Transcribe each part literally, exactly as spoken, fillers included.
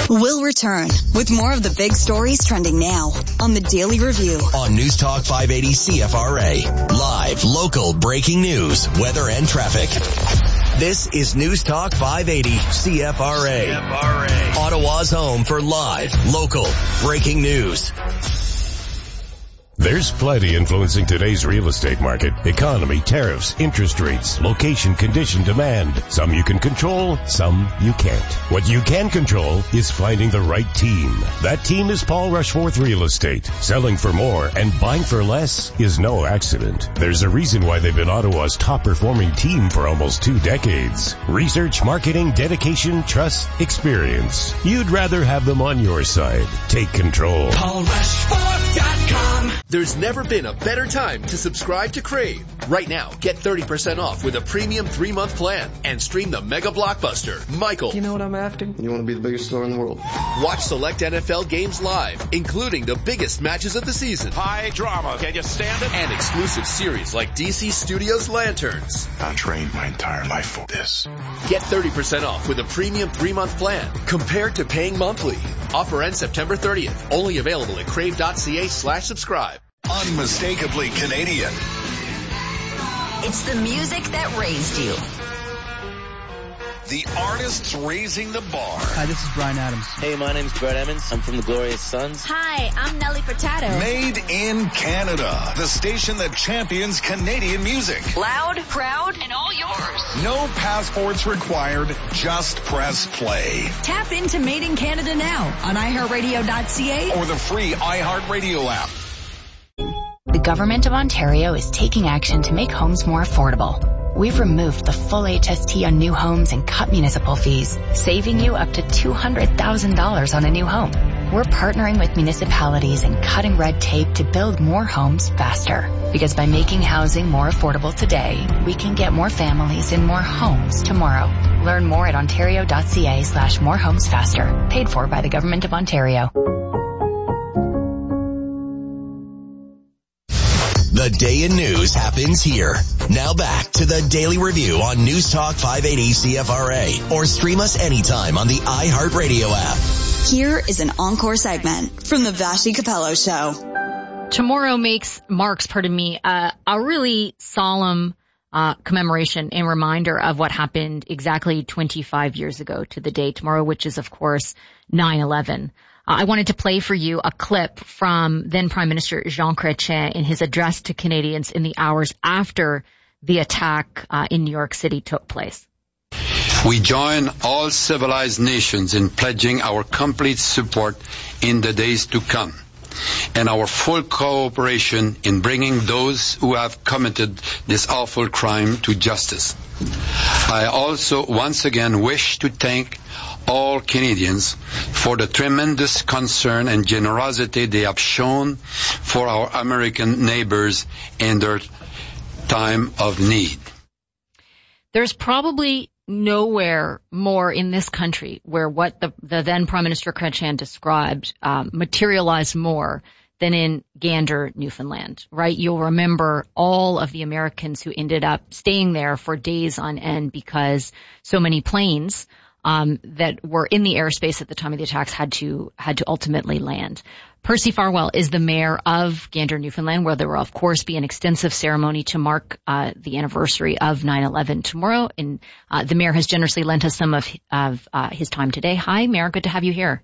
We'll return with more of the big stories trending now on the Daily Review. On News Talk five eighty C F R A. Live, local, breaking news, weather and traffic. This is News Talk five eighty C F R A. C F R A. Ottawa's home for live, local, breaking news. There's plenty influencing today's real estate market. Economy, tariffs, interest rates, location, condition, demand. Some you can control, some you can't. What you can control is finding the right team. That team is Paul Rushforth Real Estate. Selling for more and buying for less is no accident. There's a reason why they've been Ottawa's top performing team for almost two decades. Research, marketing, dedication, trust, experience. You'd rather have them on your side. Take control. Paul Rushforth dot com. There's never been a better time to subscribe to Crave. Right now, get thirty percent off with a premium three-month plan and stream the mega blockbuster, Michael. You know what I'm after? You want to be the biggest star in the world. Watch select N F L games live, including the biggest matches of the season. High drama. Can you stand it? And exclusive series like D C Studios' Lanterns. I trained my entire life for this. Get thirty percent off with a premium three-month plan compared to paying monthly. Offer ends September thirtieth. Only available at crave.ca slash subscribe. Unmistakably Canadian. It's the music that raised you. The artists raising the bar. Hi, this is Bryan Adams. Hey, my name's Brett Emmons. I'm from the Glorious Sons. Hi, I'm Nelly Furtado. Made in Canada. The station that champions Canadian music. Loud, proud, and all yours. No passports required. Just press play. Tap into Made in Canada now on i heart radio dot c a or the free iHeartRadio app. The Government of Ontario is taking action to make homes more affordable. We've removed the full H S T on new homes and cut municipal fees, saving you up to two hundred thousand dollars on a new home. We're partnering with municipalities and cutting red tape to build more homes faster. Because by making housing more affordable today, we can get more families in more homes tomorrow. Learn more at ontario.ca slash more homes faster. Paid for by the Government of Ontario. The day in news happens here. Now back to the Daily Review on News Talk five eighty C F R A or stream us anytime on the iHeartRadio app. Here is an encore segment from the Vassy Capello Show. Tomorrow makes, marks, pardon me, uh, a really solemn uh, commemoration and reminder of what happened exactly twenty-five years ago to the day tomorrow, which is, of course, nine eleven. I wanted to play for you a clip from then Prime Minister Jean Chrétien in his address to Canadians in the hours after the attack uh, in New York City took place. We join all civilized nations in pledging our complete support in the days to come and our full cooperation in bringing those who have committed this awful crime to justice. I also once again wish to thank all Canadians for the tremendous concern and generosity they have shown for our American neighbors in their time of need. There's probably nowhere more in this country where what the, the then Prime Minister Chrétien described um, materialized more than in Gander, Newfoundland, right? You'll remember all of the Americans who ended up staying there for days on end because so many planes um that were in the airspace at the time of the attacks had to had to ultimately land. Percy Farwell is the mayor of Gander, Newfoundland, where there will, of course, be an extensive ceremony to mark uh the anniversary of nine eleven tomorrow. And uh the mayor has generously lent us some of, of uh his time today. Hi, Mayor. Good to have you here.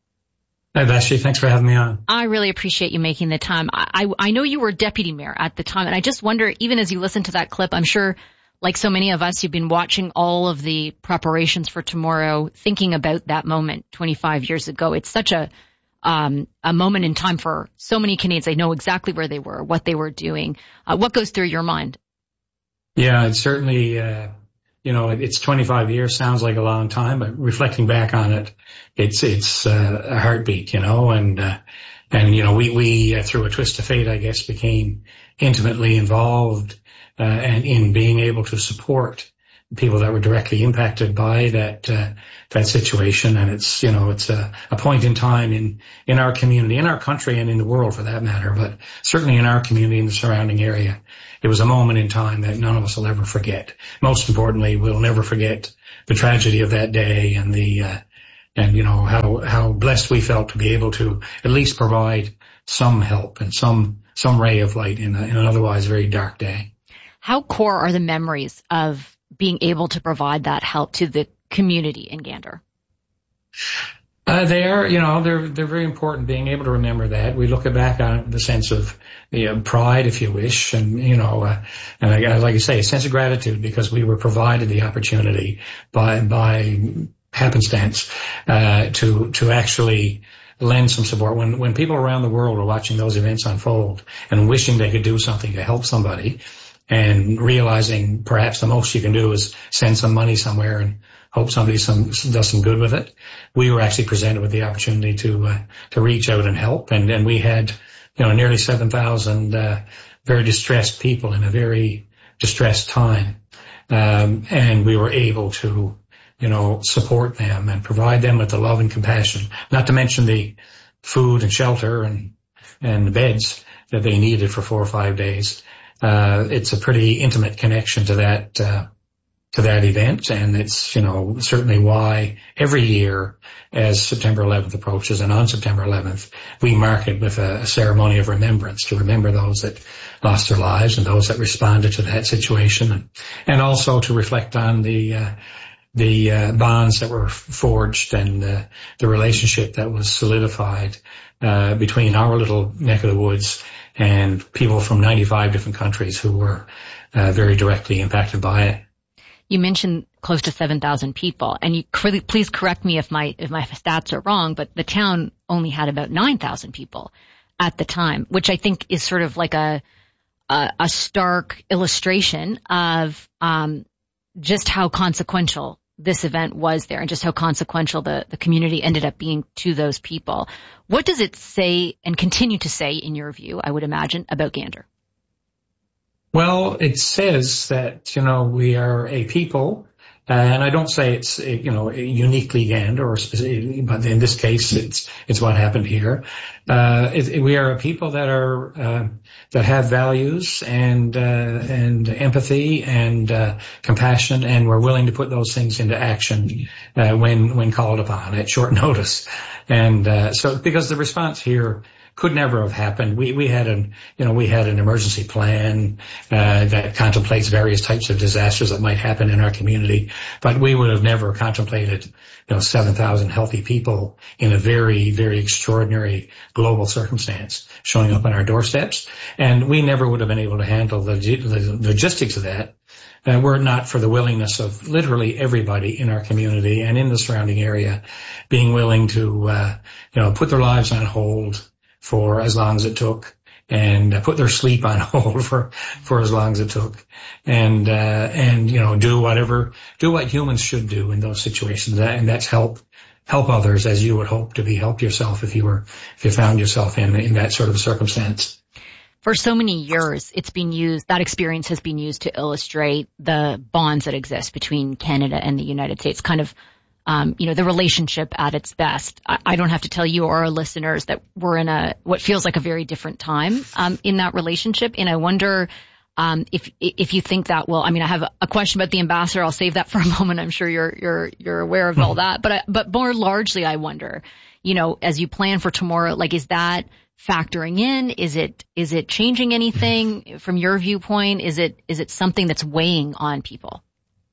Hi, Vassy. Thanks for having me on. I really appreciate you making the time. I, I, I know you were deputy mayor at the time, and I just wonder, even as you listen to that clip, I'm sure like so many of us, you've been watching all of the preparations for tomorrow, thinking about that moment twenty-five years ago. It's such a um a moment in time for so many Canadians. They know exactly where they were, what they were doing. Uh, what goes through your mind? Yeah, it's certainly, uh, you know, it's twenty-five years, sounds like a long time, but reflecting back on it, it's it's uh, a heartbeat, you know, and uh, and you know, we we uh, through a twist of fate, I guess, became intimately involved Uh, and in being able to support people that were directly impacted by that uh, that situation. And it's, you know, it's a, a point in time in in our community, in our country, and in the world for that matter, but certainly in our community and the surrounding area. It was a moment in time that none of us will ever forget. Most importantly, we'll never forget the tragedy of that day and the uh, and, you know, how, how blessed we felt to be able to at least provide some help and some, some ray of light in, a, in an otherwise very dark day. How core are the memories of being able to provide that help to the community in Gander? Uh, they are, you know, they're, they're very important, being able to remember that. We look back on it with a sense of, you know, pride, if you wish, and, you know, uh, and I, like I say, a sense of gratitude because we were provided the opportunity by, by happenstance, uh, to, to actually lend some support. When, when people around the world are watching those events unfold and wishing they could do something to help somebody and realizing perhaps the most you can do is send some money somewhere and hope somebody some, does some good with it. We were actually presented with the opportunity to, uh, to reach out and help. And, and we had, you know, nearly seven thousand, uh, very distressed people in a very distressed time. Um, and we were able to, you know, support them and provide them with the love and compassion, not to mention the food and shelter and, and the beds that they needed for four or five days. Uh, it's a pretty intimate connection to that, uh, to that event. And it's, you know, certainly why every year as September eleventh approaches and on September eleventh, we mark it with a, a ceremony of remembrance to remember those that lost their lives and those that responded to that situation. And, and also to reflect on the, uh, the, uh, bonds that were forged and, uh, the relationship that was solidified, uh, between our little neck of the woods and people from ninety-five different countries who were, uh, very directly impacted by it. You mentioned close to seven thousand people, and you please correct me if my if my stats are wrong, but the town only had about nine thousand people at the time, which I think is sort of like a a, a stark illustration of um, just how consequential this event was there, and just how consequential the the community ended up being to those people. What does it say and continue to say, in your view, I would imagine, about Gander? Well, it says that, you know, we are a people, uh, and I don't say it's, you know, uniquely Gander, or specifically, but in this case, it's, it's what happened here. Uh, it, we are a people that are, uh, that have values and, uh, and empathy and, uh, compassion, and we're willing to put those things into action, uh, when, when called upon at short notice. And, uh, so, because the response here could never have happened. We, we had an, you know, we had an emergency plan, uh, that contemplates various types of disasters that might happen in our community, but we would have never contemplated, you know, seven thousand healthy people in a very, very extraordinary global circumstance showing up on our doorsteps. And we never would have been able to handle the, the logistics of that, uh, were it not for the willingness of literally everybody in our community and in the surrounding area being willing to, uh, you know, put their lives on hold for as long as it took, and uh, put their sleep on hold for, for as long as it took, and, uh, and, you know, do whatever, do what humans should do in those situations. And that's help, help others as you would hope to be helped yourself if you were, if you found yourself in, in that sort of circumstance. For so many years, it's been used, that experience has been used to illustrate the bonds that exist between Canada and the United States, kind of, Um, you know, the relationship at its best. I, I don't have to tell you or our listeners that we're in a, what feels like a very different time, um, in that relationship. And I wonder, um, if, if you think that will, I mean, I have a question about the ambassador. I'll save that for a moment. I'm sure you're, you're, you're aware of all that. But, I, but more largely, I wonder, you know, as you plan for tomorrow, like, is that factoring in? Is it, is it changing anything from your viewpoint? Is it, is it something that's weighing on people?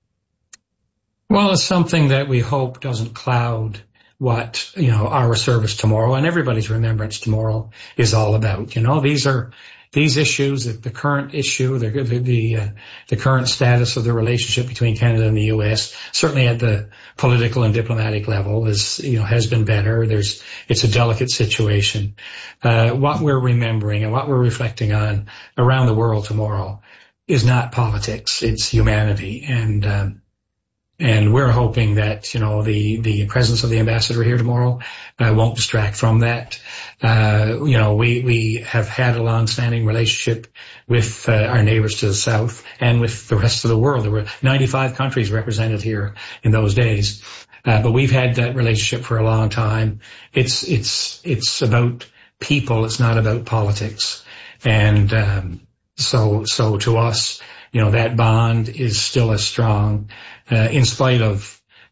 Well, it's something that we hope doesn't cloud what, you know, our service tomorrow and everybody's remembrance tomorrow is all about. You know, these are, these issues, the current issue, the, the, the, uh, the current status of the relationship between Canada and the U S, certainly at the political and diplomatic level is, you know, has been better. There's, it's a delicate situation. Uh, what we're remembering and what we're reflecting on around the world tomorrow is not politics. It's humanity. And, um, And we're hoping that, you know, the, the presence of the ambassador here tomorrow, uh, won't distract from that. Uh, you know, we, we have had a long-standing relationship with, uh, our neighbors to the south and with the rest of the world. There were ninety-five countries represented here in those days. Uh, but we've had that relationship for a long time. It's, it's, it's about people. It's not about politics. And, um, so, so to us, you know, that bond is still as strong, uh, in spite of,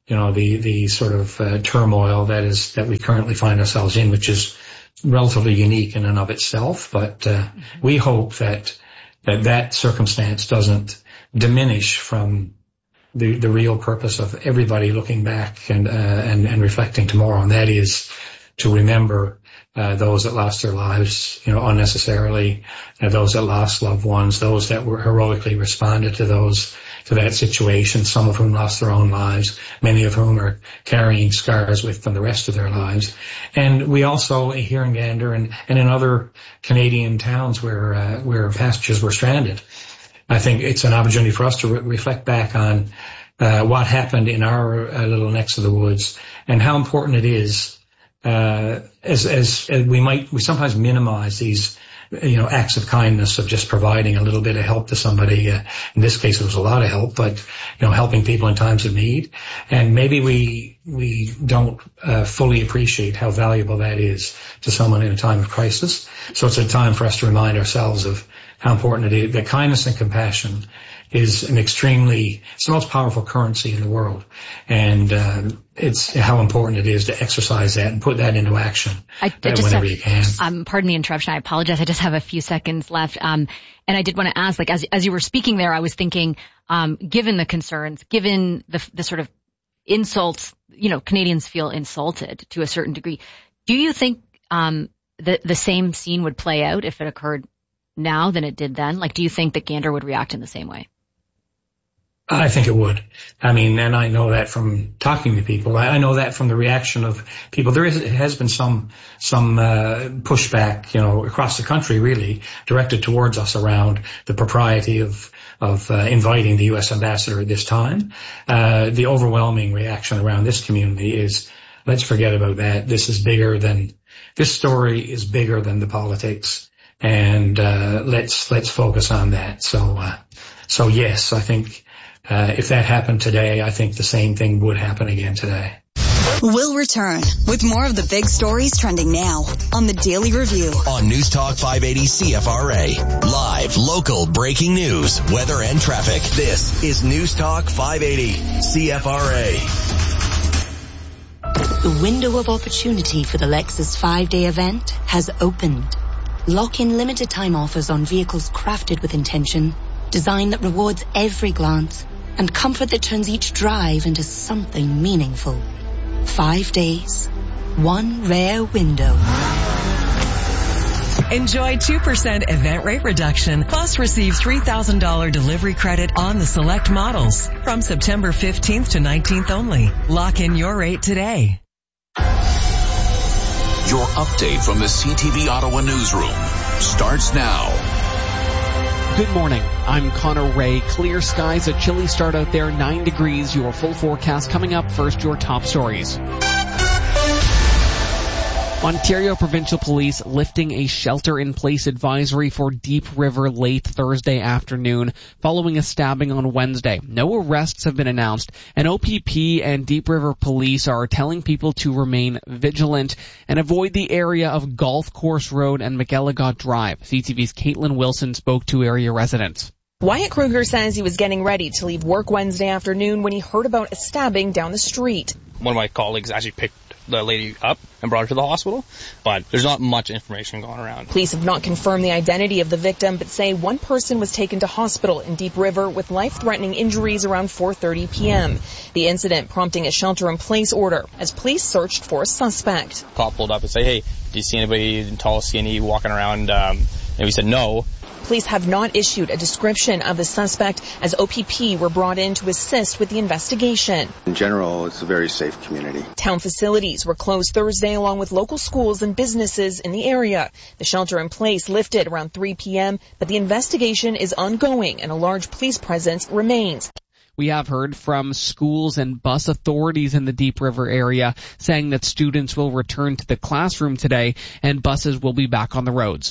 you know, the, the sort of uh, turmoil that is, that we currently find ourselves in, which is relatively unique in and of itself. But, uh, we hope that, that that circumstance doesn't diminish from the, the real purpose of everybody looking back and, uh, and, and reflecting tomorrow. And that is to remember, uh, those that lost their lives, you know, unnecessarily, uh, those that lost loved ones, those that were heroically responded to those, to that situation, some of whom lost their own lives, many of whom are carrying scars with them the rest of their lives. And we also, here in Gander and, and in other Canadian towns where, uh, where passengers were stranded, I think it's an opportunity for us to re- reflect back on, uh, what happened in our uh, little necks of the woods and how important it is, uh, as, as, as we might, we sometimes minimize these, you know, acts of kindness of just providing a little bit of help to somebody. Uh, in this case, it was a lot of help, but, you know, helping people in times of need. And maybe we, we don't, uh, fully appreciate how valuable that is to someone in a time of crisis. So it's a time for us to remind ourselves of how important it is, that kindness and compassion is an extremely, it's the most powerful currency in the world. And, um, it's how important it is to exercise that and put that into action I, I just whenever have, you can. Um, pardon the interruption. I apologize. I just have a few seconds left. Um, and I did want to ask, like, as, as you were speaking there, I was thinking, um, given the concerns, given the, the sort of insults, you know, Canadians feel insulted to a certain degree. Do you think, um, the, the same scene would play out if it occurred now than it did then? Like, do you think that Gander would react in the same way? I think it would. I mean, and I know that from talking to people. I know that from the reaction of people. There is, it has been some, some, uh, pushback, you know, across the country really directed towards us around the propriety of, of, uh, inviting the U S ambassador at this time. Uh, the overwhelming reaction around this community is, let's forget about that. This is bigger than, this story is bigger than the politics. And, uh, let's, let's focus on that. So, uh, so yes, I think, Uh, if that happened today, I think the same thing would happen again today. We'll return with more of the big stories trending now on the Daily Review. On News Talk five eighty C F R A. Live, local, breaking news, weather and traffic. This is News Talk five eighty C F R A. The window of opportunity for the Lexus five-day event has opened. Lock in limited time offers on vehicles crafted with intention, design that rewards every glance, and comfort that turns each drive into something meaningful. Five days, one rare window. Enjoy two percent event rate reduction, plus receive three thousand dollars delivery credit on the select models from September fifteenth to nineteenth only. Lock in your rate today. Your update from the C T V Ottawa newsroom starts now. Good morning. I'm Connor Ray. Clear skies, a chilly start out there, nine degrees. Your full forecast coming up. First, your top stories. Ontario Provincial Police lifting a shelter-in-place advisory for Deep River late Thursday afternoon following a stabbing on Wednesday. No arrests have been announced, and O P P and Deep River Police are telling people to remain vigilant and avoid the area of Golf Course Road and McElligott Drive. C T V's Caitlin Wilson spoke to area residents. Wyatt Kruger says he was getting ready to leave work Wednesday afternoon when he heard about a stabbing down the street. One of my colleagues actually picked the lady up and brought her to the hospital, but there's not much information going around. Police have not confirmed the identity of the victim, but say one person was taken to hospital in Deep River with life-threatening injuries around four thirty p.m. The incident prompting a shelter-in-place order as police searched for a suspect. Cop pulled up and said, hey, do you see anybody tall, skinny, walking around? Um, and we said no. Police have not issued a description of the suspect as O P P were brought in to assist with the investigation. In general, it's a very safe community. Town facilities were closed Thursday along with local schools and businesses in the area. The shelter in place lifted around three p.m., but the investigation is ongoing and a large police presence remains. We have heard from schools and bus authorities in the Deep River area saying that students will return to the classroom today and buses will be back on the roads.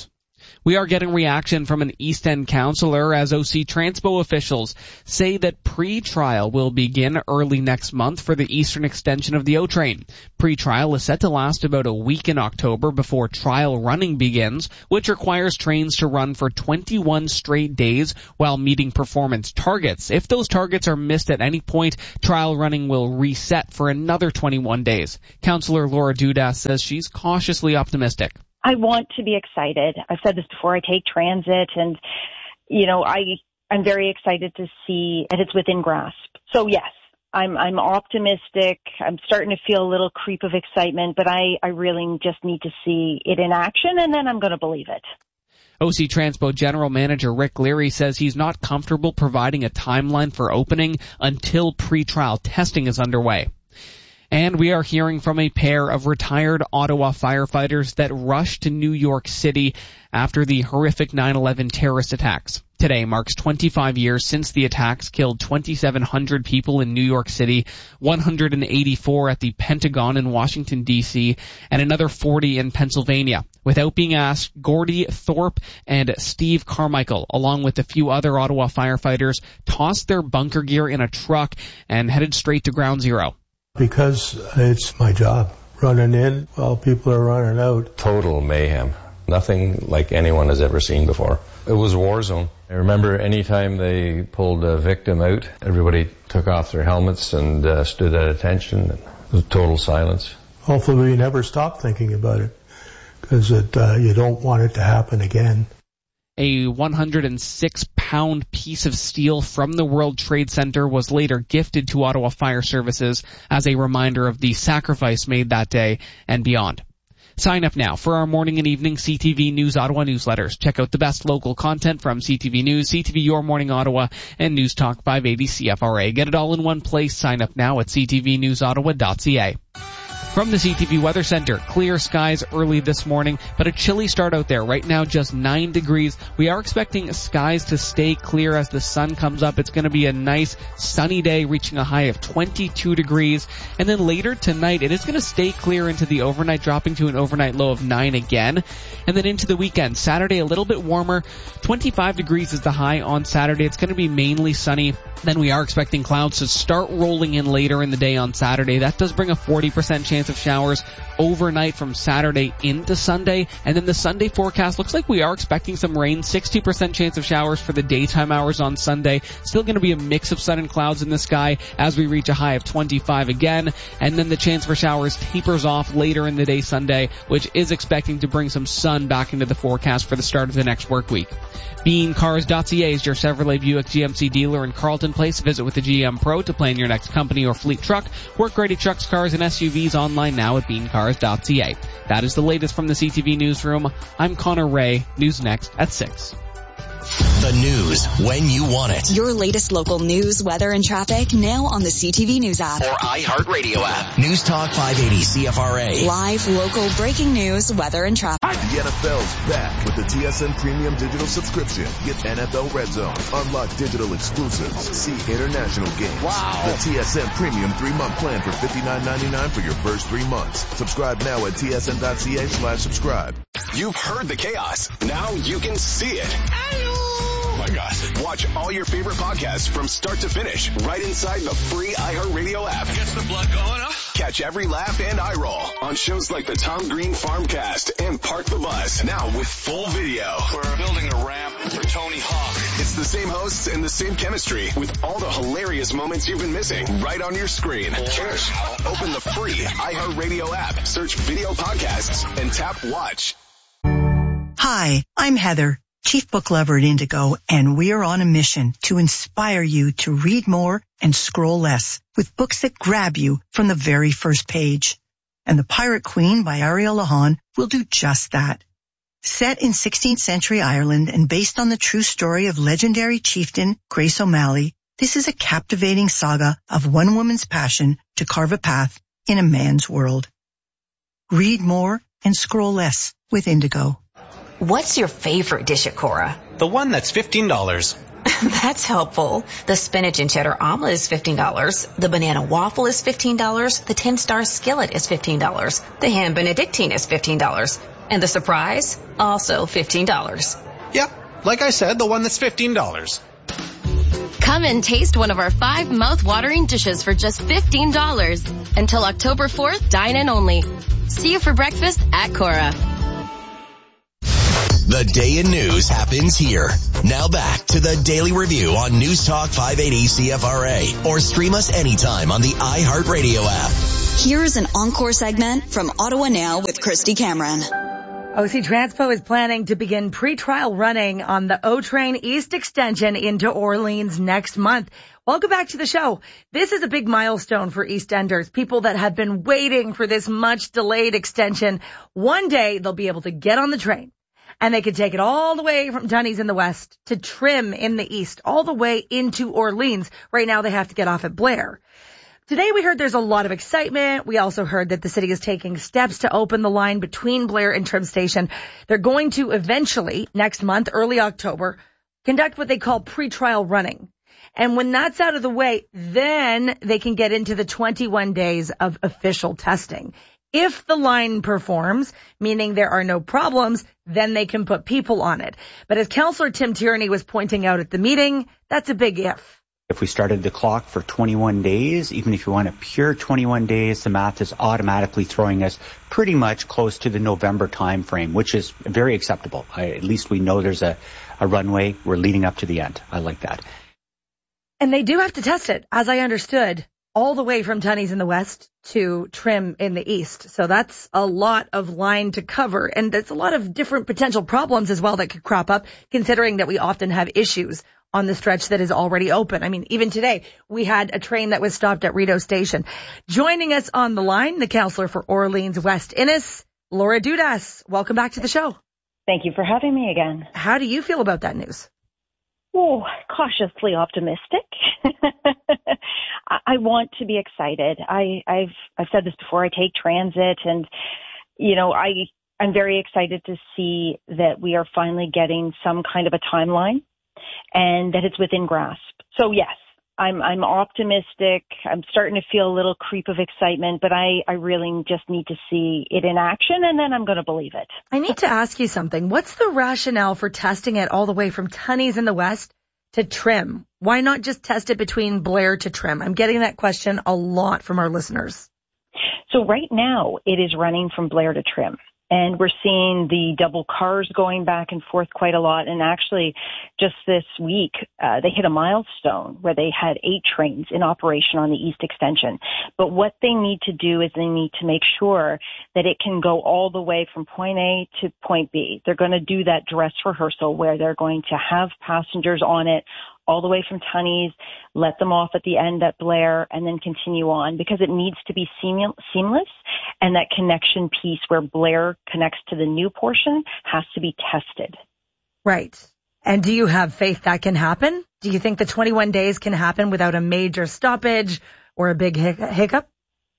We are getting reaction from an East End councillor as O C Transpo officials say that pre-trial will begin early next month for the eastern extension of the O-Train. Pre-trial is set to last about a week in October before trial running begins, which requires trains to run for twenty-one straight days while meeting performance targets. If those targets are missed at any point, trial running will reset for another twenty-one days. Councillor Laura Dudas says she's cautiously optimistic. I want to be excited. I've said this before. I take transit and, you know, I, I'm very excited to see that it's within grasp. So yes, I'm, I'm optimistic. I'm starting to feel a little creep of excitement, but I, I really just need to see it in action and then I'm going to believe it. O C Transpo General Manager Rick Leary says he's not comfortable providing a timeline for opening until pre-trial testing is underway. And we are hearing from a pair of retired Ottawa firefighters that rushed to New York City after the horrific nine eleven terrorist attacks. Today marks twenty-five years since the attacks killed twenty-seven hundred people in New York City, one hundred eighty-four at the Pentagon in Washington, D C, and another forty in Pennsylvania. Without being asked, Gordy Thorpe and Steve Carmichael, along with a few other Ottawa firefighters, tossed their bunker gear in a truck and headed straight to Ground Zero. Because it's my job. Running in while people are running out. Total mayhem. Nothing like anyone has ever seen before. It was a war zone. I remember any time they pulled a victim out, everybody took off their helmets and uh, stood at attention. It was total silence. Hopefully we never stop thinking about it, because uh, you don't want it to happen again. A one hundred six pound piece of steel from the World Trade Center was later gifted to Ottawa Fire Services as a reminder of the sacrifice made that day and beyond. Sign up now for our morning and evening C T V News Ottawa newsletters. Check out the best local content from C T V News, C T V Your Morning Ottawa, and News Talk five eighty C F R A. Get it all in one place. Sign up now at c t v news ottawa dot c a. From the C T V Weather Center, clear skies early this morning, but a chilly start out there. Right now, just nine degrees. We are expecting skies to stay clear as the sun comes up. It's going to be a nice sunny day, reaching a high of twenty-two degrees. And then later tonight, it is going to stay clear into the overnight, dropping to an overnight low of nine again. And then into the weekend, Saturday, a little bit warmer. twenty-five degrees is the high on Saturday. It's going to be mainly sunny. Then we are expecting clouds to start rolling in later in the day on Saturday. That does bring a forty percent chance of showers overnight from Saturday into Sunday. And then the Sunday forecast looks like we are expecting some rain. sixty percent chance of showers for the daytime hours on Sunday. Still going to be a mix of sun and clouds in the sky as we reach a high of twenty-five again. And then the chance for showers tapers off later in the day Sunday, which is expecting to bring some sun back into the forecast for the start of the next work week. Bean Cars dot c a is your Chevrolet Buick G M C dealer in Carleton Place. Visit with the G M Pro to plan your next company or fleet truck. Work-ready trucks, cars, and S U Vs online now at Bean Cars dot c a. That is the latest from the C T V Newsroom. I'm Connor Ray. News next at six. The news when you want it. Your latest local news, weather, and traffic now on the C T V News app. Or iHeartRadio app. News Talk five eighty C F R A. Live, local, breaking news, weather, and traffic. The N F L's back with the T S N Premium Digital Subscription. Get N F L Red Zone, unlock digital exclusives, see international games. Wow. The T S N Premium three-month plan for fifty-nine ninety-nine for your first three months. Subscribe now at T S N dot c a slash subscribe. You've heard the chaos. Now you can see it. Oh my gosh. Watch all your favorite podcasts from start to finish right inside the free iHeartRadio app. Gets the blood going, huh? Catch every laugh and eye roll on shows like the Tom Green Farmcast and Park the Bus. Now with full video. We're building a ramp for Tony Hawk. It's the same hosts and the same chemistry with all the hilarious moments you've been missing right on your screen. Cheers. Open the free iHeartRadio app, search video podcasts, and tap watch. Hi, I'm Heather, Chief Book Lover at Indigo, and we are on a mission to inspire you to read more and scroll less with books that grab you from the very first page. And The Pirate Queen by Ariel Lahan will do just that. Set in sixteenth century Ireland and based on the true story of legendary chieftain Grace O'Malley, this is a captivating saga of one woman's passion to carve a path in a man's world. Read more and scroll less with Indigo. What's your favorite dish at Cora? The one that's fifteen dollars. That's helpful. The spinach and cheddar omelet is fifteen dollars. The banana waffle is fifteen dollars. The ten-star skillet is fifteen dollars. The ham benedictine is fifteen dollars. And the surprise? Also fifteen dollars. Yep, like I said, the one that's fifteen dollars. Come and taste one of our five mouth-watering dishes for just fifteen dollars. Until October fourth, dine in only. See you for breakfast at Cora. The day in news happens here. Now back to the Daily Review on News Talk five eighty C F R A, or stream us anytime on the iHeartRadio app. Here's an encore segment from Ottawa Now with Christy Cameron. O C Transpo is planning to begin pre-trial running on the O-Train East Extension into Orleans next month. Welcome back to the show. This is a big milestone for EastEnders, people that have been waiting for this much delayed extension. One day they'll be able to get on the train and they could take it all the way from Tunney's in the west to Trim in the east, all the way into Orleans. Right now they have to get off at Blair. Today we heard there's a lot of excitement. We also heard that the city is taking steps to open the line between Blair and Trim Station. They're going to eventually, next month, early October, conduct what they call pre-trial running. And when that's out of the way, then they can get into the twenty-one days of official testing. If the line performs, meaning there are no problems, then they can put people on it. But as Councillor Tim Tierney was pointing out at the meeting, that's a big if. If we started the clock for twenty-one days, even if you want a pure twenty-one days, the math is automatically throwing us pretty much close to the November time frame, which is very acceptable. I, at least we know there's a, a runway. We're leading up to the end. I like that. And they do have to test it, as I understood, all the way from Tunney's in the west to Trim in the east. So that's a lot of line to cover. And there's a lot of different potential problems as well that could crop up, considering that we often have issues on the stretch that is already open. I mean, even today, we had a train that was stopped at Rideau Station. Joining us on the line, the councillor for Orleans West Innes, Laura Dudas. Welcome back to the show. Thank you for having me again. How do you feel about that news? Oh, cautiously optimistic. I want to be excited. I, I've I've said this before. I take transit, and you know, I I'm very excited to see that we are finally getting some kind of a timeline, and that it's within grasp. So yes, I'm I'm optimistic. I'm starting to feel a little creep of excitement, but I, I really just need to see it in action, and then I'm going to believe it. I need to ask you something. What's the rationale for testing it all the way from Tunney's in the west to Trim? Why not just test it between Blair to Trim? I'm getting that question a lot from our listeners. So right now it is running from Blair to Trim. And we're seeing the double cars going back and forth quite a lot. And actually, just this week, uh, they hit a milestone where they had eight trains in operation on the East Extension. But what they need to do is they need to make sure that it can go all the way from point A to point B. They're going to do that dress rehearsal where they're going to have passengers on it all the way from Tunney's, let them off at the end at Blair, and then continue on, because it needs to be seam- seamless, and that connection piece where Blair connects to the new portion has to be tested. Right. And do you have faith that can happen? Do you think the twenty-one days can happen without a major stoppage or a big hic- hiccup?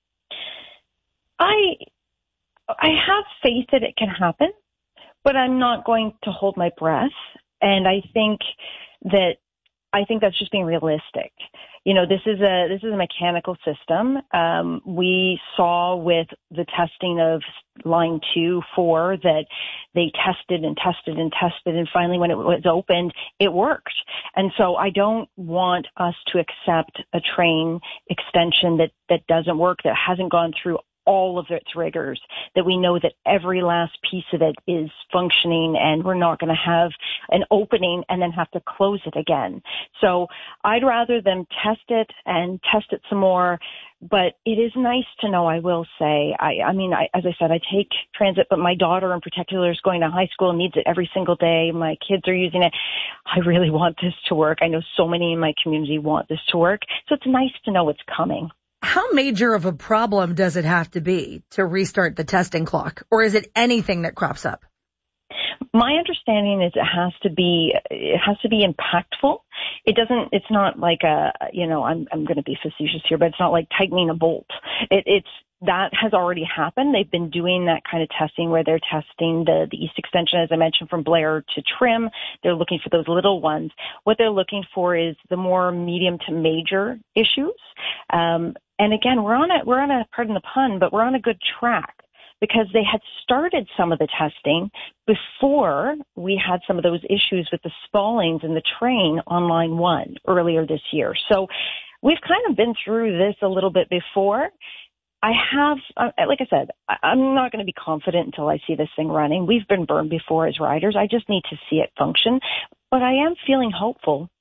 I I have faith that it can happen, but I'm not going to hold my breath. And I think that I think that's just being realistic. You know, this is a this is a mechanical system. Um, we saw with the testing of line two, four, that they tested and tested and tested, and finally when it was opened, it worked. And so I don't want us to accept a train extension that, that doesn't work, that hasn't gone through all of its rigors, that we know that every last piece of it is functioning, and we're not going to have an opening and then have to close it again. So I'd rather them test it and test it some more. But it is nice to know, I will say. I, I mean, I, as I said, I take transit, but my daughter in particular is going to high school and needs it every single day. My kids are using it. I really want this to work. I know so many in my community want this to work. So it's nice to know it's coming. How major of a problem does it have to be to restart the testing clock? Or is it anything that crops up? My understanding is it has to be, it has to be impactful. It doesn't, it's not like a, you know, I'm, I'm going to be facetious here, but it's not like tightening a bolt. It, it's, that has already happened. They've been doing that kind of testing where they're testing the, the East Extension, as I mentioned, from Blair to Trim. They're looking for those little ones. What they're looking for is the more medium to major issues. Um, and again, we're on a, we're on a, pardon the pun, but we're on a good track. because they had started some of the testing before we had some of those issues with the spallings in the train on line one earlier this year. So we've kind of been through this a little bit before. I have, like I said, I'm not going to be confident until I see this thing running. We've been burned before as riders. I just need to see it function. But I am feeling hopeful.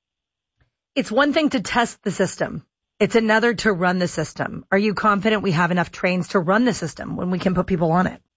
It's one thing to test the system. It's another to run the system. Are you confident we have enough trains to run the system when we can put people on it?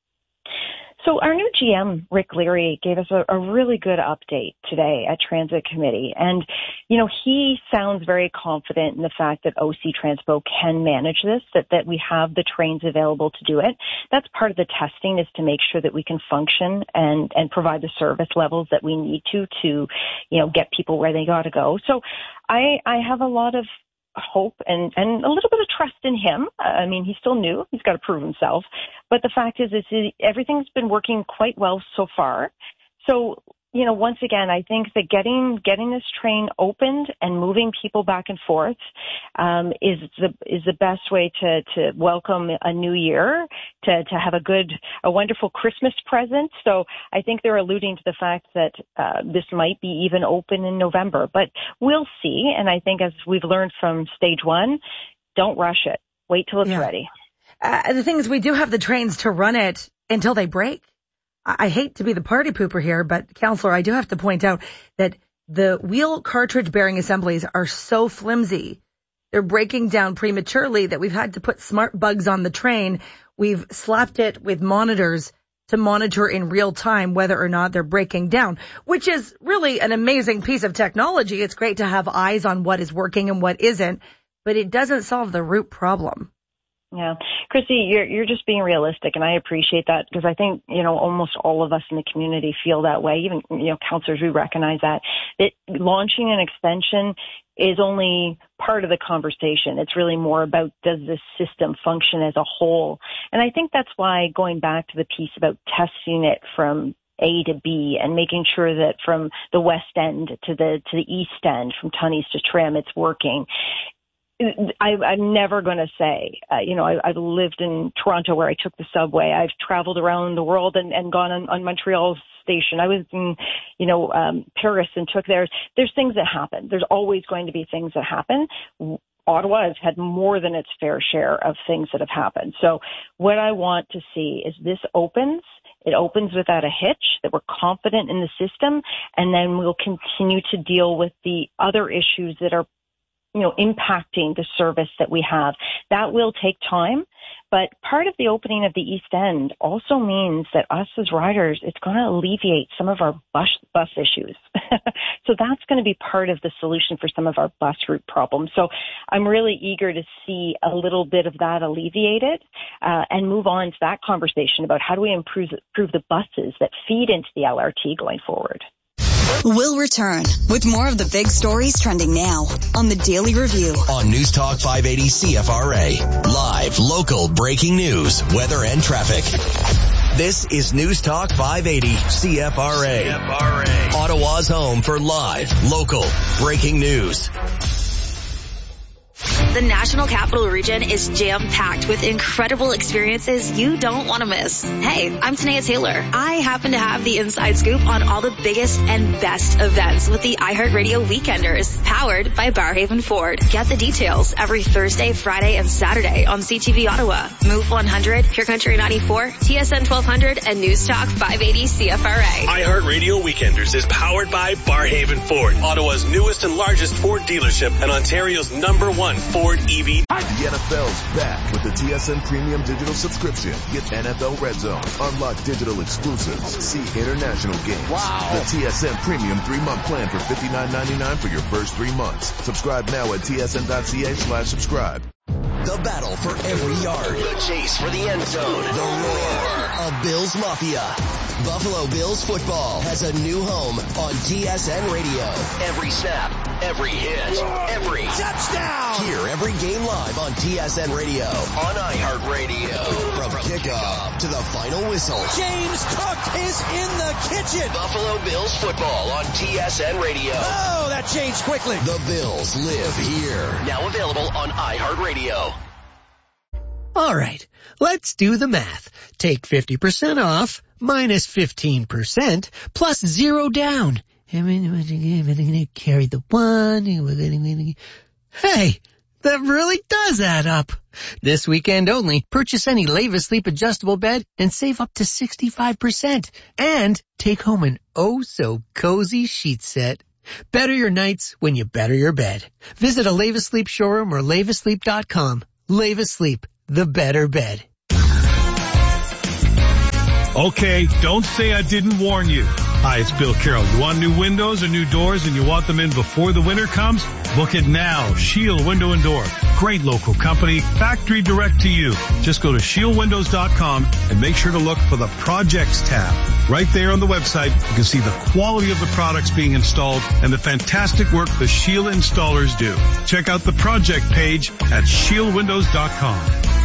So our new G M, Rick Leary, gave us a, a really good update today at Transit Committee. And, you know, he sounds very confident in the fact that O C Transpo can manage this, that, that we have the trains available to do it. That's part of the testing, is to make sure that we can function and, and provide the service levels that we need to, to, you know, get people where they got to go. So I, I have a lot of hope and, and a little bit of trust in him. I mean, he's still new. He's got to prove himself. But the fact is, is it, everything's been working quite well so far. So, you know, once again, I think that getting getting this train opened and moving people back and forth um, is the is the best way to to welcome a new year, to to have a good, a wonderful Christmas present. So I think they're alluding to the fact that uh, this might be even open in November, but we'll see. And I think, as we've learned from stage one, don't rush it. Wait till it's yeah. ready. Uh, the thing is, we do have the trains to run it until they break. I hate to be the party pooper here, but Councillor, I do have to point out that the wheel cartridge bearing assemblies are so flimsy. They're breaking down prematurely that we've had to put smart bugs on the train. We've slapped it with monitors to monitor in real time whether or not they're breaking down, which is really an amazing piece of technology. It's great to have eyes on what is working and what isn't, but it doesn't solve the root problem. Yeah. Chrissy, you're, you're just being realistic, and I appreciate that, because I think, you know, almost all of us in the community feel that way. Even, you know, councillors, we recognize that. That launching an extension is only part of the conversation. It's really more about, does this system function as a whole? And I think that's why, going back to the piece about testing it from A to B and making sure that from the west end to the to the east end, from Tunney's to Trim, it's working. I, I'm never going to say, uh, you know, I, I've lived in Toronto where I took the subway. I've traveled around the world and, and gone on, on Montreal's station. I was in, you know, um, Paris and took theirs. There's things that happen. There's always going to be things that happen. Ottawa has had more than its fair share of things that have happened. So what I want to see is this opens. It opens without a hitch, that we're confident in the system, and then we'll continue to deal with the other issues that are, you know, impacting the service that we have. That will take time, but part of the opening of the East End also means that us as riders, it's going to alleviate some of our bus, bus issues. So that's going to be part of the solution for some of our bus route problems. So I'm really eager to see a little bit of that alleviated uh, and move on to that conversation about how do we improve, improve the buses that feed into the L R T going forward. We'll return with more of the big stories trending now on the Daily Review on News Talk five eighty C F R A. Live, local, breaking news, weather and traffic. This is News Talk five eighty C F R A. C F R A. Ottawa's home for live, local, breaking news. The National Capital Region is jam-packed with incredible experiences you don't want to miss. Hey, I'm Tanea Taylor. I happen to have the inside scoop on all the biggest and best events with the iHeartRadio Weekenders, powered by Barhaven Ford. Get the details every Thursday, Friday, and Saturday on C T V Ottawa, Move one hundred, Pure Country ninety-four, T S N twelve hundred, and News Talk five eighty C F R A. iHeartRadio Weekenders is powered by Barhaven Ford, Ottawa's newest and largest Ford dealership and Ontario's number one Ford E V. The N F L's back with the T S N Premium Digital Subscription. Get N F L Red Zone, unlock digital exclusives, see international games. Wow. The T S N Premium three-month plan for fifty-nine ninety-nine for your first three months. Subscribe now at T S N dot C A slash subscribe. The battle for every yard. The chase for the end zone. The roar of Bills Mafia. Buffalo Bills football has a new home on T S N Radio. Every snap, every hit, every touchdown. Hear every game live on T S N Radio, on iHeartRadio. From kickoff to the final whistle. James Cook is in the kitchen. Buffalo Bills football on T S N Radio. Oh, that changed quickly. The Bills live here. Now available on iHeartRadio. All right, Let's do the math. Take fifty percent off, minus fifteen percent, plus zero down. I'm going to carry the one. Hey, that really does add up. This weekend only, purchase any Leva Sleep adjustable bed and save up to sixty-five percent. And take home an oh-so-cozy sheet set. Better your nights when you better your bed. Visit a Leva Sleep showroom or leva sleep dot com. Leva Sleep, the better bed. Okay, don't say I didn't warn you. Hi, it's Bill Carroll. You want new windows or new doors and you want them in before the winter comes? Book it now. Shield Window and Door. Great local company, factory direct to you. Just go to shield windows dot com and make sure to look for the Projects tab. Right there on the website, you can see the quality of the products being installed and the fantastic work the Shield installers do. Check out the project page at shield windows dot com.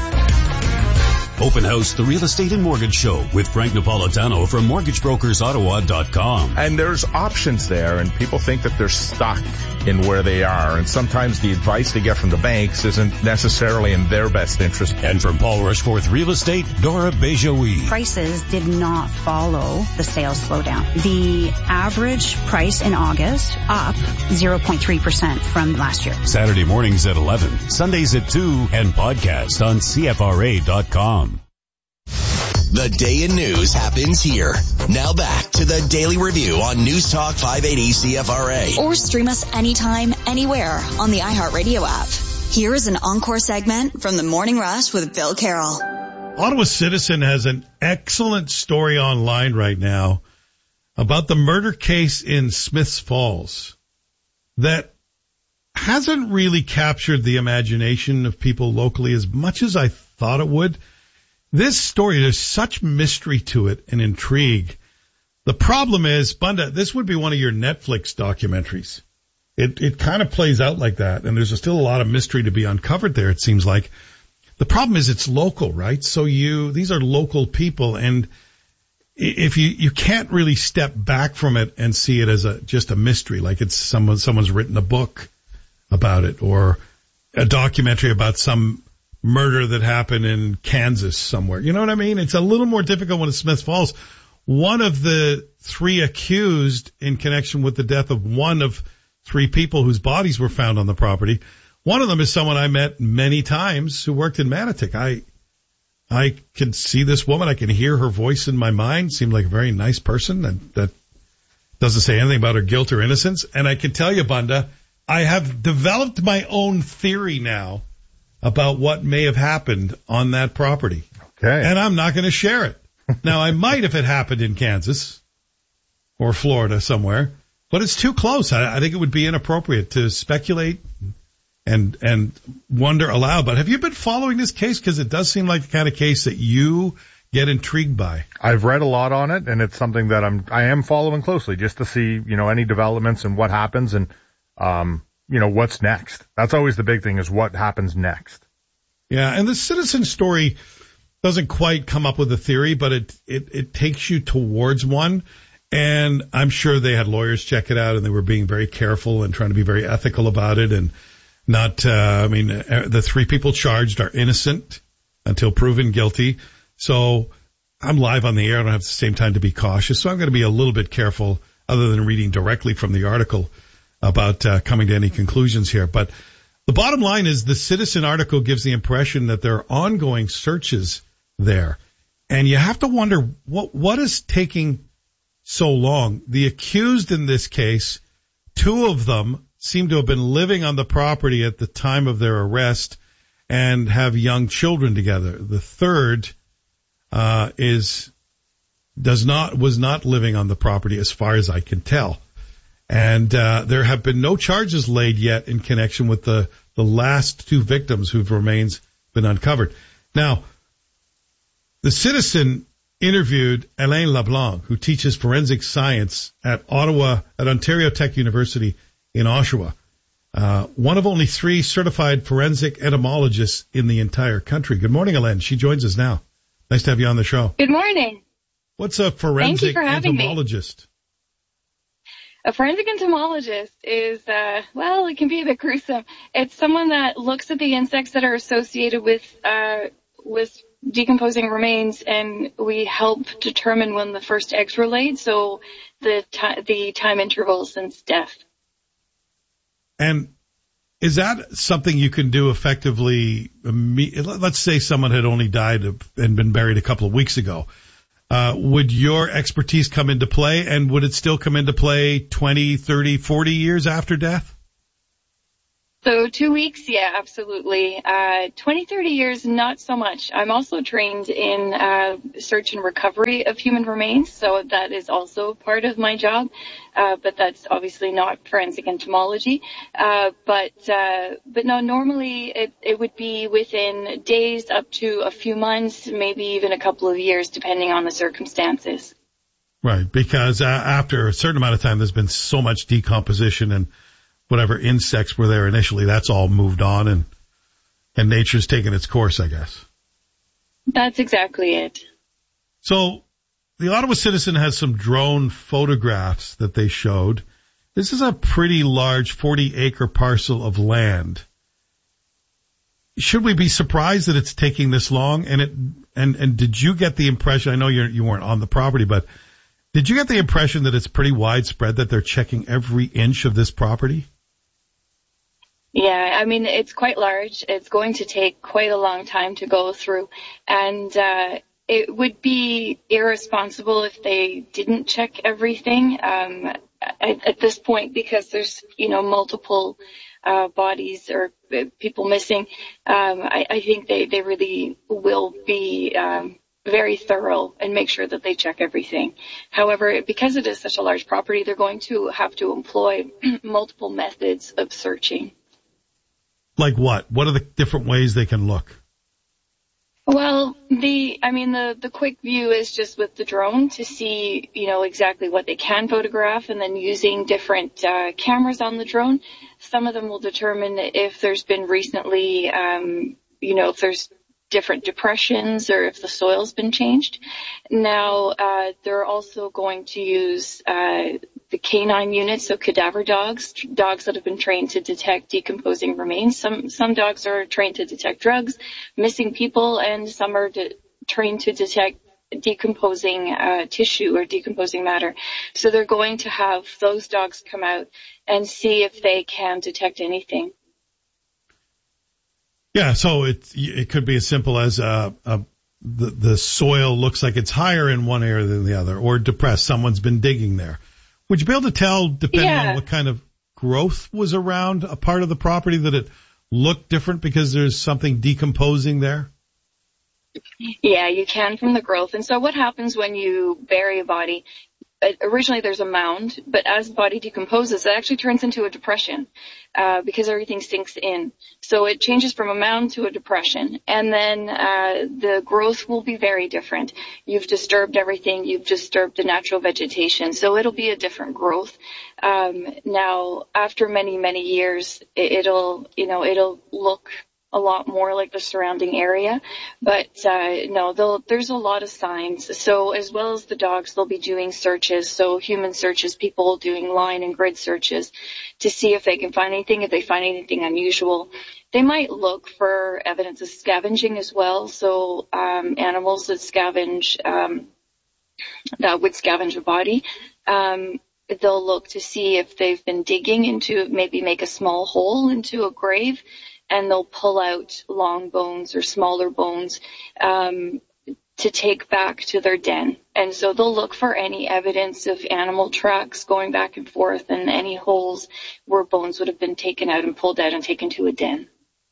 Open House, the Real Estate and Mortgage Show with Frank Napolitano from mortgage brokers ottawa dot com. And there's options there, and people think that they're stuck in where they are. And sometimes the advice they get from the banks isn't necessarily in their best interest. And from Paul Rushforth Real Estate, Dora Bejoui. Prices did not follow the sales slowdown. The average price in August up zero point three percent from last year. Saturday mornings at eleven, Sundays at two, and podcast on C F R A dot com. The day in news happens here. Now back to the Daily Review on News Talk five eighty C F R A. Or stream us anytime, anywhere on the iHeartRadio app. Here is an encore segment from the Morning Rush with Bill Carroll. Ottawa Citizen has an excellent story online right now about the murder case in Smiths Falls that hasn't really captured the imagination of people locally as much as I thought it would. This story, there's such mystery to it and intrigue. The problem is, Bunda, this would be one of your Netflix documentaries. It it kind of plays out like that, and there's still a lot of mystery to be uncovered there, it seems like. The problem is it's local, right? So you, these are local people, and if you, you can't really step back from it and see it as a, just a mystery, like it's someone, someone's written a book about it, or a documentary about some murder that happened in Kansas somewhere. You know what I mean? It's a little more difficult when it's Smiths Falls. One of the three accused in connection with the death of one of three people whose bodies were found on the property, one of them is someone I met many times who worked in Manotick. I, I can see this woman. I can hear her voice in my mind. Seemed like a very nice person, and that doesn't say anything about her guilt or innocence. And I can tell you, Bunda, I have developed my own theory now about what may have happened on that property. Okay. And I'm not going to share it. Now, I might if it happened in Kansas or Florida somewhere, but it's too close. I, I think it would be inappropriate to speculate and and wonder aloud. But have you been following this case? Because it does seem like the kind of case that you get intrigued by. I've read a lot on it, and it's something that I'm I am following closely just to see, you know, any developments and what happens and um you know, what's next. That's always the big thing, is what happens next. Yeah, and the Citizen story doesn't quite come up with a theory, but it, it, it takes you towards one. And I'm sure they had lawyers check it out, and they were being very careful and trying to be very ethical about it. And not, uh, I mean, the three people charged are innocent until proven guilty. So I'm live on the air. I don't have the same time to be cautious. So I'm going to be a little bit careful, other than reading directly from the article, about uh, coming to any conclusions here. But the bottom line is the Citizen article gives the impression that there are ongoing searches there. And you have to wonder, what what is taking so long? The accused in this case, two of them seem to have been living on the property at the time of their arrest and have young children together. The third uh is does not was not living on the property as far as I can tell. And uh there have been no charges laid yet in connection with the, the last two victims whose remains been uncovered. Now, the Citizen interviewed Alain LeBlanc, who teaches forensic science at Ottawa, at Ontario Tech University in Oshawa, uh, one of only three certified forensic entomologists in the entire country. Good morning, Alain. She joins us now. Nice to have you on the show. Good morning. What's a forensic entomologist? Me. A forensic entomologist is, uh, well, it can be a bit gruesome. It's someone that looks at the insects that are associated with, uh, with decomposing remains, and we help determine when the first eggs were laid, so the, ti- the time interval since death. And is that something you can do effectively? Let's say someone had only died and been buried a couple of weeks ago. Uh, would your expertise come into play, and would it still come into play twenty, thirty, forty years after death? So two weeks, yeah, absolutely. Uh, twenty, thirty years, not so much. I'm also trained in uh, search and recovery of human remains, so that is also part of my job. Uh, but that's obviously not forensic entomology. Uh, but uh, but no, normally it, it would be within days up to a few months, maybe even a couple of years, depending on the circumstances. Right, because uh, after a certain amount of time, there's been so much decomposition and whatever insects were there initially, that's all moved on, and and nature's taken its course, I guess. That's exactly it. So the Ottawa Citizen has some drone photographs that they showed. This is a pretty large forty-acre parcel of land. Should we be surprised that it's taking this long? And it and and did you get the impression? I know you you weren't on the property, but did you get the impression that it's pretty widespread that they're checking every inch of this property? Yeah, I mean, it's quite large. It's going to take quite a long time to go through. And uh, it would be irresponsible if they didn't check everything um, at, at this point, because there's, you know, multiple uh, bodies or people missing. Um, I, I think they, they really will be um, very thorough and make sure that they check everything. However, because it is such a large property, they're going to have to employ multiple methods of searching. Like what? What are the different ways they can look? Well, the, I mean, the, the quick view is just with the drone to see, you know, exactly what they can photograph, and then using different uh, cameras on the drone. Some of them will determine if there's been recently, um, you know, if there's different depressions or if the soil's been changed. Now, uh, they're also going to use, uh, the canine units, so cadaver dogs, dogs that have been trained to detect decomposing remains. Some, some dogs are trained to detect drugs, missing people, and some are de- trained to detect decomposing, uh, tissue or decomposing matter. So they're going to have those dogs come out and see if they can detect anything. Yeah, so it it could be as simple as uh, uh, the the soil looks like it's higher in one area than the other, or depressed. Someone's been digging there. Would you be able to tell, depending yeah. on what kind of growth was around a part of the property, that it looked different because there's something decomposing there? Yeah, you can from the growth. And so what happens when you bury a body? Originally there's a mound, but as the body decomposes, it actually turns into a depression uh, because everything sinks in. So it changes from a mound to a depression, and then uh, the growth will be very different. You've disturbed everything. You've disturbed the natural vegetation, so it'll be a different growth. Um, now, after many, many years, it, it'll, you know, it'll look a lot more like the surrounding area, but uh, no, there's a lot of signs. So as well as the dogs, they'll be doing searches, so human searches, people doing line and grid searches to see if they can find anything, if they find anything unusual. They might look for evidence of scavenging as well, so um, animals that scavenge, um, that would scavenge a body. Um, they'll look to see if they've been digging into, maybe make a small hole into a grave, and they'll pull out long bones or smaller bones um, to take back to their den. And so they'll look for any evidence of animal tracks going back and forth, and any holes where bones would have been taken out and pulled out and taken to a den.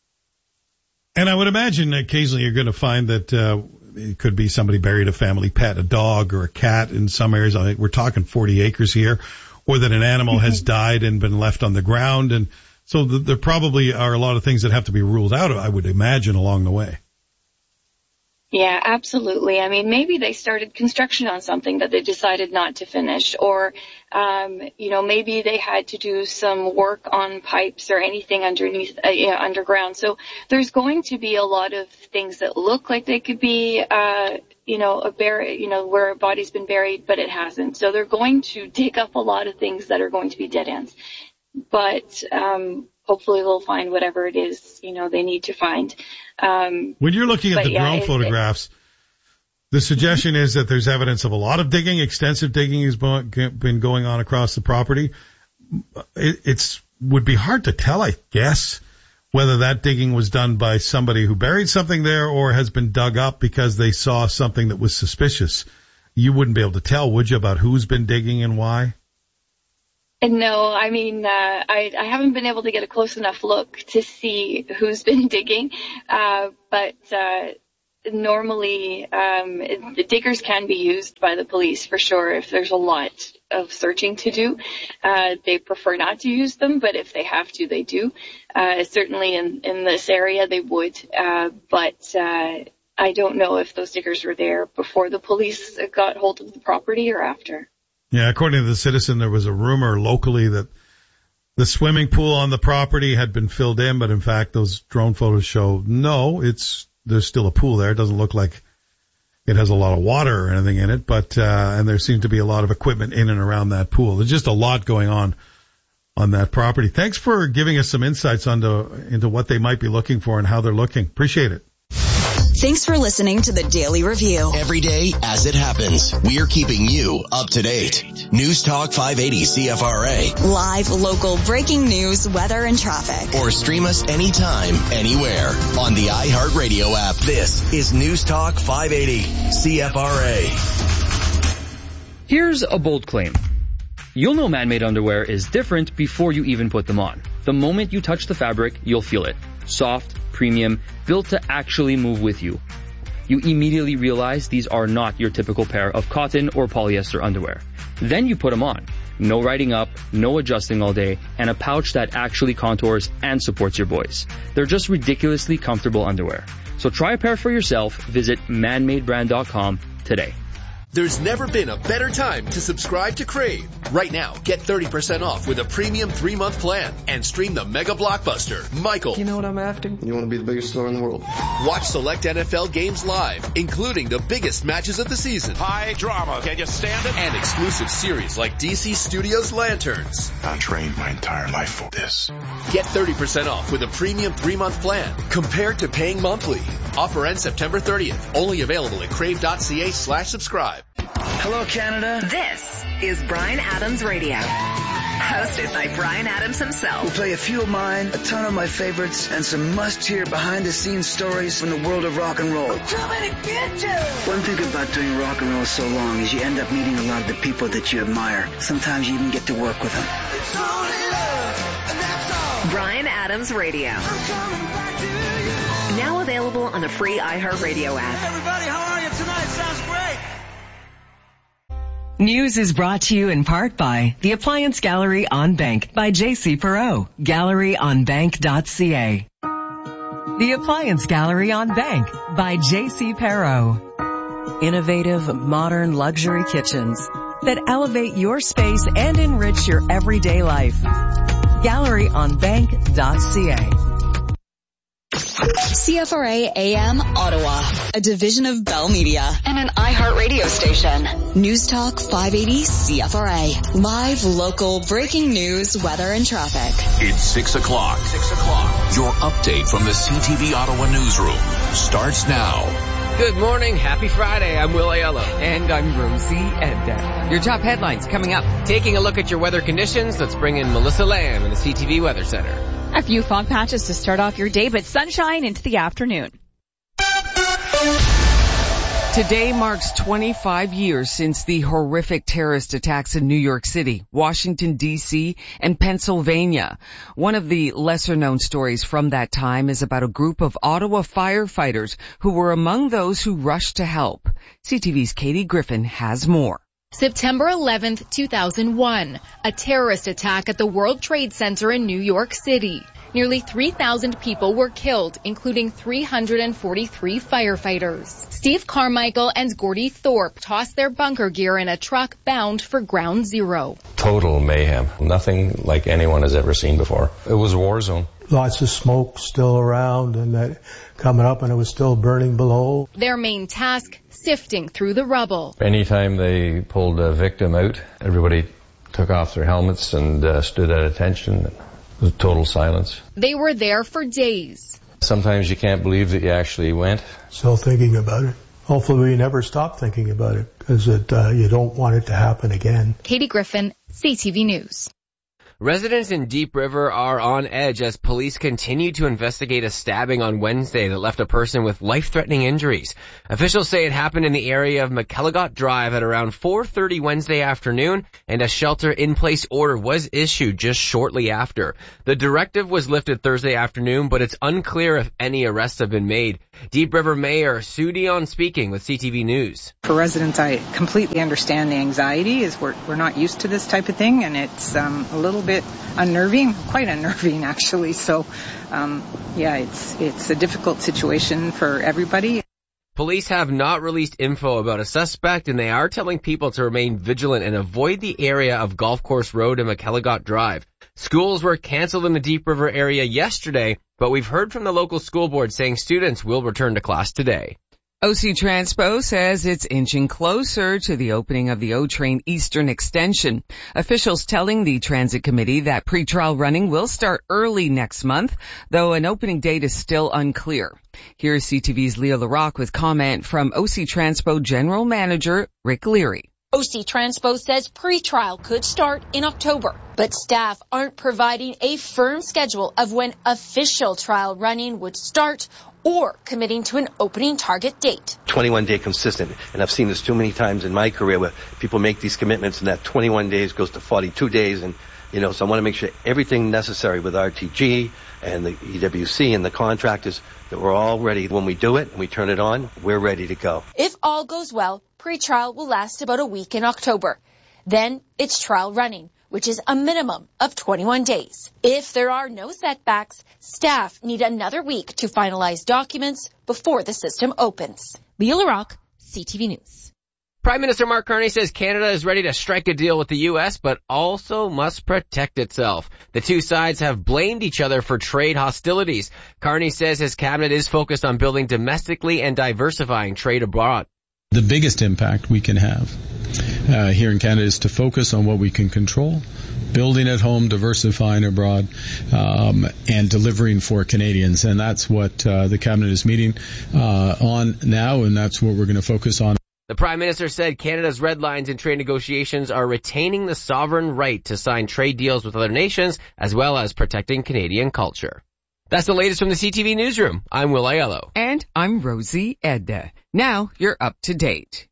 And I would imagine occasionally you're going to find that uh, it could be somebody buried a family pet, a dog or a cat in some areas. I think we're talking forty acres here, or that an animal has died and been left on the ground. And so there probably are a lot of things that have to be ruled out, I would imagine, along the way. Yeah, absolutely. I mean, maybe they started construction on something that they decided not to finish, or, um, you know, maybe they had to do some work on pipes or anything underneath, uh, you know, underground. So there's going to be a lot of things that look like they could be, uh, you know, a bur- you know, where a body's been buried, but it hasn't. So they're going to dig up a lot of things that are going to be dead ends. But um, hopefully they'll find whatever it is, you know, they need to find. Um, when you're looking at the yeah, drone it, photographs, the suggestion is that there's evidence of a lot of digging, extensive digging has been going on across the property. It, it's would be hard to tell, I guess, whether that digging was done by somebody who buried something there or has been dug up because they saw something that was suspicious. You wouldn't be able to tell, would you, about who's been digging and why? No, I mean, uh, I, I haven't been able to get a close enough look to see who's been digging, uh, but uh, normally um, it, the diggers can be used by the police for sure if there's a lot of searching to do. Uh, they prefer not to use them, but if they have to, they do. Uh, certainly in, in this area they would, uh, but uh, I don't know if those diggers were there before the police got hold of the property or after. Yeah, according to the Citizen, there was a rumor locally that the swimming pool on the property had been filled in, but in fact, those drone photos show no, it's there's still a pool there. It doesn't look like it has a lot of water or anything in it, but uh, and there seemed to be a lot of equipment in and around that pool. There's just a lot going on on that property. Thanks for giving us some insights onto into what they might be looking for and how they're looking. Appreciate it. Thanks for listening to the Daily Review. Every day as it happens, we're keeping you up to date. News Talk five eighty C F R A. Live, local, breaking news, weather, and traffic. Or stream us anytime, anywhere on the iHeartRadio app. This is News Talk five eighty C F R A. Here's a bold claim. You'll know man-made underwear is different before you even put them on. The moment you touch the fabric, you'll feel it. Soft, premium, built to actually move with you. You immediately realize these are not your typical pair of cotton or polyester underwear. Then you put them on. No riding up, no adjusting all day, and a pouch that actually contours and supports your boys. They're just ridiculously comfortable underwear. So try a pair for yourself. Visit man made brand dot com today. There's never been a better time to subscribe to Crave. Right now, get thirty percent off with a premium three-month plan and stream the mega blockbuster, Michael. You know what I'm after? You want to be the biggest star in the world. Watch select N F L games live, including the biggest matches of the season. High drama. Can you stand it? And exclusive series like D C Studios Lanterns. I trained my entire life for this. Get thirty percent off with a premium three-month plan compared to paying monthly. Offer ends September thirtieth. Only available at crave.ca slash subscribe. Hello, Canada. This is Bryan Adams Radio. Hosted by Bryan Adams himself. We'll play a few of mine, a ton of my favorites, and some must-hear behind-the-scenes stories from the world of rock and roll. I'm coming to get you! One thing about doing rock and roll so long is you end up meeting a lot of the people that you admire. Sometimes you even get to work with them. It's only love, and that's all. Bryan Adams Radio. I'm coming back to you. Now available on the free iHeartRadio app. Hey, everybody, how are you tonight? Sounds great. News is brought to you in part by the Appliance Gallery on Bank by J C Perot, gallery on bank dot c a. The Appliance Gallery on Bank by J C Perot. Innovative, modern luxury kitchens that elevate your space and enrich your everyday life. gallery on bank dot c a. C F R A A M Ottawa, a division of Bell Media and an iHeartRadio station. News Talk five eighty C F R A. Live, local, breaking news, weather, and traffic. It's six o'clock. Six o'clock. Your update from the C T V Ottawa newsroom starts now. Good morning. Happy Friday. I'm Will Aiello. And I'm Rosie Edda. Your top headlines coming up. Taking a look at your weather conditions, let's bring in Melissa Lamb in the C T V Weather Center. A few fog patches to start off your day, but sunshine into the afternoon. Today marks twenty-five years since the horrific terrorist attacks in New York City, Washington, D C, and Pennsylvania. One of the lesser-known stories from that time is about a group of Ottawa firefighters who were among those who rushed to help. C T V's Katie Griffin has more. September eleventh, two thousand one, a terrorist attack at the World Trade Center in New York City. Nearly three thousand people were killed, including three hundred forty-three firefighters. Steve Carmichael and Gordy Thorpe tossed their bunker gear in a truck bound for Ground Zero. Total mayhem. Nothing like anyone has ever seen before. It was a war zone. Lots of smoke still around and that coming up, and it was still burning below. Their main task, sifting through the rubble. Anytime they pulled a victim out, everybody took off their helmets and uh, stood at attention. Total silence. They were there for days. Sometimes you can't believe that you actually went. Still thinking about it. Hopefully we never stop thinking about it, because it, uh, you don't want it to happen again. Katie Griffin, C T V News. Residents in Deep River are on edge as police continue to investigate a stabbing on Wednesday that left a person with life-threatening injuries. Officials say it happened in the area of McElligott Drive at around four thirty Wednesday afternoon, and a shelter-in-place order was issued just shortly after. The directive was lifted Thursday afternoon, but it's unclear if any arrests have been made. Deep River Mayor Sue Dion speaking with C T V News. For residents, I completely understand the anxiety, as we're, we're not used to this type of thing, and it's um, a little bit unnerving, quite unnerving actually. So, um, yeah, it's it's a difficult situation for everybody. Police have not released info about a suspect, and they are telling people to remain vigilant and avoid the area of Golf Course Road and McElligott Drive. Schools were canceled in the Deep River area yesterday, but we've heard from the local school board saying students will return to class today. O C Transpo says it's inching closer to the opening of the O-Train Eastern Extension. Officials telling the Transit Committee that pretrial running will start early next month, though an opening date is still unclear. Here's C T V's Leah LaRocque with comment from O C Transpo General Manager Rick Leary. O C Transpo says pretrial could start in October, but staff aren't providing a firm schedule of when official trial running would start or committing to an opening target date. twenty-one day consistent, and I've seen this too many times in my career where people make these commitments and that twenty-one days goes to forty-two days, and you know, so I want to make sure everything necessary with R T G and the E W C and the contractors that we're all ready when we do it and we turn it on, we're ready to go. If all goes well, pretrial will last about a week in October. Then it's trial running, which is a minimum of twenty-one days. If there are no setbacks, staff need another week to finalize documents before the system opens. Leah LaRocque, C T V News. Prime Minister Mark Carney says Canada is ready to strike a deal with the U S, but also must protect itself. The two sides have blamed each other for trade hostilities. Carney says his cabinet is focused on building domestically and diversifying trade abroad. The biggest impact we can have uh, here in Canada is to focus on what we can control, building at home, diversifying abroad, um, and delivering for Canadians. And that's what uh, the cabinet is meeting uh, on now, and that's what we're going to focus on. The Prime Minister said Canada's red lines in trade negotiations are retaining the sovereign right to sign trade deals with other nations, as well as protecting Canadian culture. That's the latest from the C T V Newsroom. I'm Will Aiello. And I'm Rosie Edda. Now you're up to date.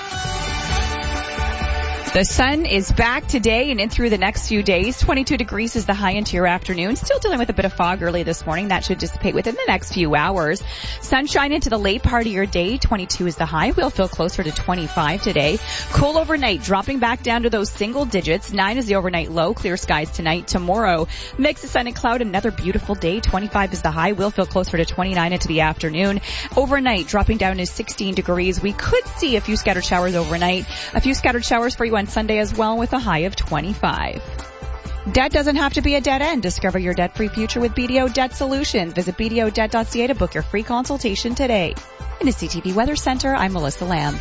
The sun is back today and in through the next few days. twenty-two degrees is the high into your afternoon. Still dealing with a bit of fog early this morning. That should dissipate within the next few hours. Sunshine into the late part of your day. twenty-two is the high. We'll feel closer to twenty-five today. Cool overnight, dropping back down to those single digits. nine is the overnight low. Clear skies tonight. Tomorrow, mix of sun and cloud. Another beautiful day. twenty-five is the high. We'll feel closer to twenty-nine into the afternoon. Overnight, dropping down to sixteen degrees. We could see a few scattered showers overnight. A few scattered showers for you on Sunday as well, with a high of twenty-five. Debt doesn't have to be a dead end. Discover your debt-free future with B D O Debt Solutions. Visit b d o debt dot c a to book your free consultation today. In the C T V Weather Center, I'm Melissa Lamb.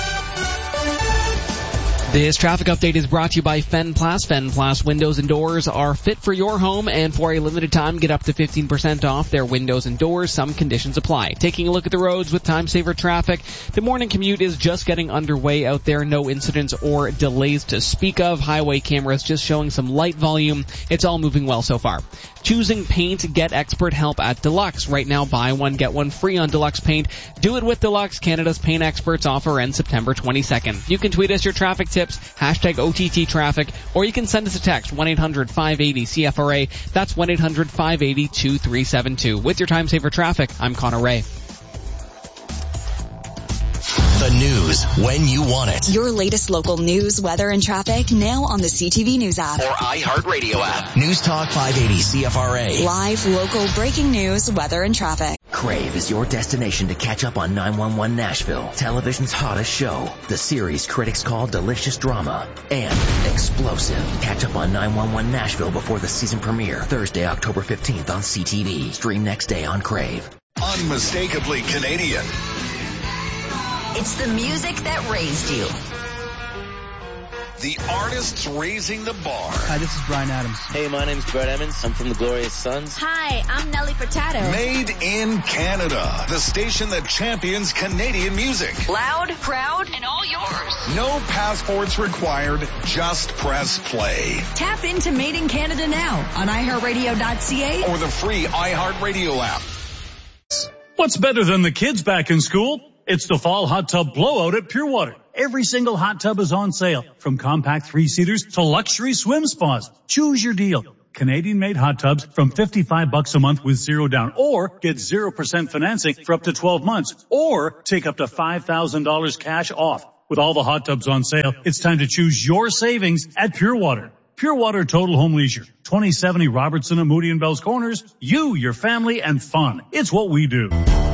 This traffic update is brought to you by Fenplas. Fenplas windows and doors are fit for your home, and for a limited time, get up to fifteen percent off their windows and doors. Some conditions apply. Taking a look at the roads with time saver traffic, the morning commute is just getting underway out there. No incidents or delays to speak of. Highway cameras just showing some light volume. It's all moving well so far. Choosing paint, get expert help at Deluxe. Right now, buy one, get one free on Deluxe paint. Do it with Deluxe. Canada's paint experts offer ends September twenty-second. You can tweet us your traffic tips, hashtag O T T traffic, or you can send us a text, one eight hundred five eight zero C F R A. That's one eight hundred five eight zero two three seven two. With your time saver traffic, I'm Connor Ray. The news when you want it. Your latest local news, weather, and traffic now on the C T V News app. Or iHeartRadio app. News Talk five eighty C F R A. Live, local, breaking news, weather, and traffic. Crave is your destination to catch up on nine one one Nashville, television's hottest show. The series critics call delicious drama and explosive. Catch up on nine one one Nashville before the season premiere, Thursday, October fifteenth on C T V. Stream next day on Crave. Unmistakably Canadian. It's the music that raised you. The artists raising the bar. Hi, this is Bryan Adams. Hey, my name's Brett Emmons. I'm from the Glorious Sons. Hi, I'm Nelly Furtado. Made in Canada. The station that champions Canadian music. Loud, proud, and all yours. No passports required. Just press play. Tap into Made in Canada now on i heart radio dot c a or the free iHeartRadio app. What's better than the kids back in school? It's the fall hot tub blowout at Pure Water. Every single hot tub is on sale, from compact three-seaters to luxury swim spas. Choose your deal. Canadian-made hot tubs from fifty-five bucks a month with zero down, or get zero percent financing for up to twelve months, or take up to five thousand dollars cash off. With all the hot tubs on sale, it's time to choose your savings at Pure Water. Pure Water Total Home Leisure, twenty seventy Robertson and Moody and Bell's Corners. You, your family, and fun. It's what we do.